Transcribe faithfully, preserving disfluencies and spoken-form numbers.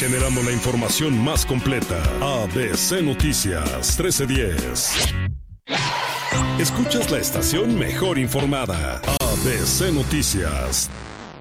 generando la información más completa. A B C Noticias trece diez. Escuchas la estación mejor informada. A B C Noticias.